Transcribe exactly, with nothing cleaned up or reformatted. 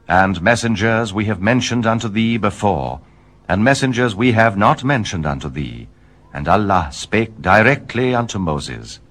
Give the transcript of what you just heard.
And messengers we have mentioned unto thee before, and messengers we have not mentioned unto thee. And Allah spake directly unto Moses.